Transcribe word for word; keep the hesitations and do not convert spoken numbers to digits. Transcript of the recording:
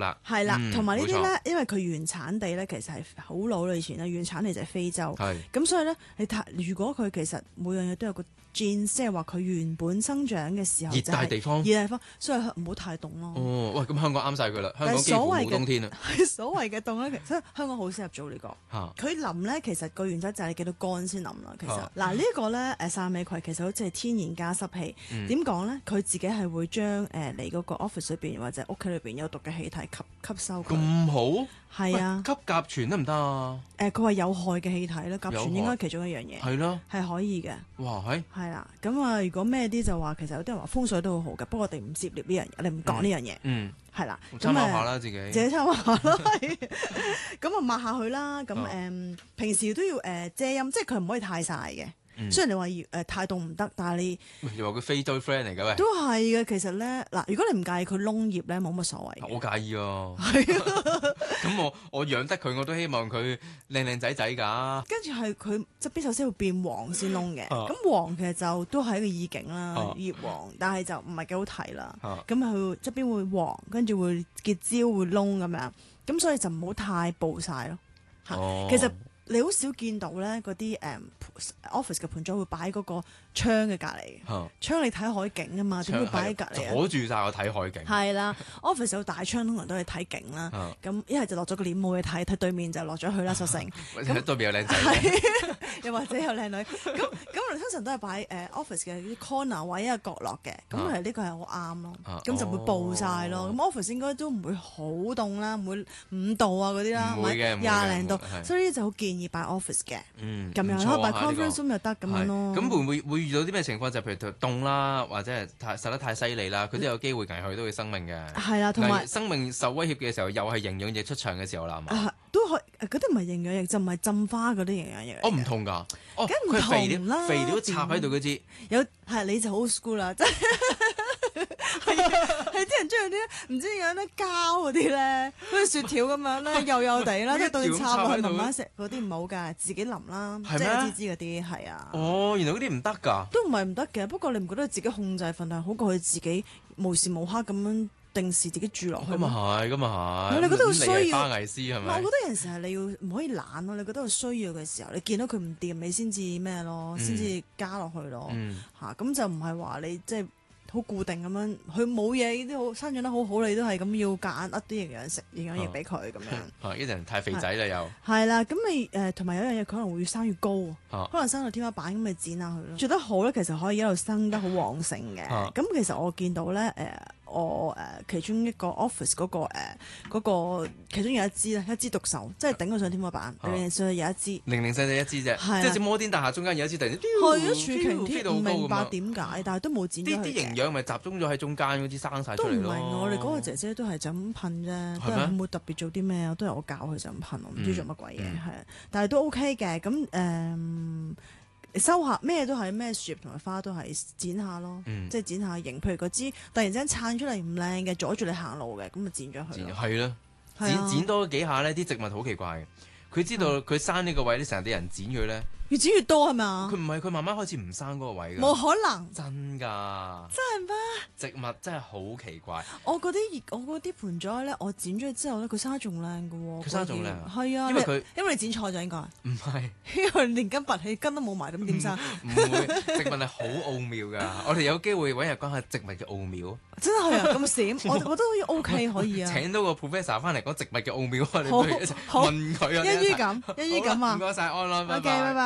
啦。 係啦，同埋、嗯、呢啲冇咧，因為佢原產地咧其實係好老啦，以前咧原產地就係非洲。 係。 咁所以咧，你睇如果佢其實每樣嘢都有個 genes， 即係話佢原本生長嘅時候就係熱帶地方， 熱帶地方，所以唔好太凍咯。 哦，喂，咁香港啱晒佢啦，香港幾乎冇冬天啦。 係所謂嘅凍咧，其實香港好適合做呢、呢個。佢淋咧，其實個原則就係你幾多乾先淋啦。其實嗱、啊呢個、呢一個咧，誒汕尾葵其實好似係天然加濕器。點講咧？佢自己係會將誒你嗰個 office 裏邊或者屋企裏邊有毒嘅氣體吸吸收佢。 咁好？ 係啊， 吸甲醛得唔得啊？ 誒，佢話有害嘅氣體咧，甲醛應該其中一樣嘢。 係咯， 係可以嘅。 哇，係。 係啦，咁啊，如果咩啲就話，其實有啲人話風水都好好嘅，不過我哋唔涉獵呢樣嘢，我哋唔講呢樣嘢。嗯，係啦， 參考下啦，自己。 自己參考下啦，係。咁啊，抹下佢啦。咁誒，平時都要誒遮陰，即係佢唔可以太曬嘅。嗯、雖然你話要誒太凍唔得，但係你又話佢非洲 friend 嚟嘅喂， 都係嘅。其實咧嗱，如果你唔介意佢窿葉咧，冇乜所謂。 我介意啊，係啊。咁我我養得佢，我都希望佢靚靚仔仔㗎。 跟住係佢側邊首先會變黃先窿嘅，咁、啊、黃其實就都係一個意境啦，啊、葉黃，但係就唔係幾好睇啦。咁佢側邊會黃，跟住會結焦會窿咁樣，咁所以就唔好太暴曬咯。哦、其實。你好少見到咧嗰啲誒 office 嘅盆栽會擺喺嗰個窗嘅隔離，啊、窗你睇海景啊嘛，點會擺喺隔離啊？ 阻住晒我睇海景。係啦，office 有大窗，通常都係睇景啦。咁一係就落咗個簾冇嘢睇，睇對面就落咗去啦，索性。咁對面有靚仔， 又或者有靚女。咁咁我哋通常都係擺誒 office 嘅啲 corner 位一個角落嘅。咁係呢個係好啱咯。咁、啊、就會暴曬咯。咁、哦、office 應該都唔會好凍啦，唔會五度啊嗰啲啦， 唔會嘅， 廿零度。所以呢就好建議擺 office 嘅，咁樣咯，擺 conference room 又得咁樣咯。 咁會唔會會遇到啲咩情況？就譬如凍啦，或者係太曬得太犀利啦，佢都有機會危害到佢生命嘅。係啦，同埋生命受威脅嘅時候，又係營養液出場嘅時候啦，係嘛？ 都可嗰啲唔係營養液，就唔係浸花嗰啲營養液。 哦，唔同㗎，哦， 梗唔同啦， 肥料插喺度嗰支。 有係你就好 school 啦，真係。係係啲人中意啲唔知有啲膠嗰啲咧，好似雪條咁樣咧，幼幼地啦，即係到你插落去慢慢食嗰啲唔好㗎，自己淋啦，即係支支嗰啲係啊。哦， 原來嗰啲唔得㗎。都唔係唔得嘅，不過你唔覺得自己控制份量好過佢自己無時無刻咁樣定時自己住落去？咁啊係，咁啊係。 你覺得佢需要？ 花藝師係咪？ 我覺得有陣時係你要唔可以懶咯，你覺得佢需要嘅時候，你見到佢唔掂，你先至咩咯，先至加落去咯。嚇，咁就唔係話你即係。好固定咁樣，佢冇嘢，呢啲好生長得好好，你都係咁要夾硬呃啲營養食營養液俾佢咁樣。 啊，一陣太肥仔啦又。 係啦，咁你誒同埋有樣嘢，佢可能會越生越高，啊、可能生到天花板咁，咪剪下佢咯。做得好咧，其實可以一路生得好旺盛嘅。咁、啊、其實我見到咧誒。呃我誒、呃、其中一個 office 嗰、那個誒嗰、呃那個其中有一支咧，一支獨秀，即係頂佢上天花板，零零碎碎有一支， 零零細細一支啫， 啊、 即係隻摩天大廈中間有一支突然間， 係一柱擎天，唔明白點解，但係都冇剪咗佢嘅。啲啲營養咪集中咗喺中間嗰支生晒出嚟咯。 都唔明我哋嗰個姐姐都係就咁噴啫，都係冇特別做啲咩啊，都係我教佢就咁噴，我唔知做乜鬼嘢，係、嗯嗯、但係都 OK 嘅，咁誒。嗯收下咩都係咩樹葉同埋花都係剪下咯，嗯、即係剪下型。譬如嗰支突然之間撐出嚟唔靚嘅，阻住你行路嘅，咁咪剪咗佢。 係啦，剪剪多幾下呢啲植物好奇怪嘅。佢知道佢生呢個位，啲成日啲人剪佢咧， 越剪越多係咪啊？ 佢唔係，佢慢慢開始唔生嗰個位㗎。 冇可能， 真㗎。 真係咩？ 植物真係好奇怪。 我嗰啲我嗰啲盆栽咧，我剪咗之後咧，佢生得仲靚㗎喎。 佢生得仲靚。 係啊， 因為佢因為你剪錯咗應該。唔係， 因為連根拔起根都冇埋，咁點生？ 唔會，植物係好奧妙㗎。我哋有機會揾日講下植物嘅奧妙。 真係啊，咁閃，我覺得好似 OK 可以啊。 請到個 professor 翻嚟講植物嘅奧妙，我哋不如一齊問佢啊。 一於咁，一於咁啊。 唔該晒安啦，拜拜。 拜拜。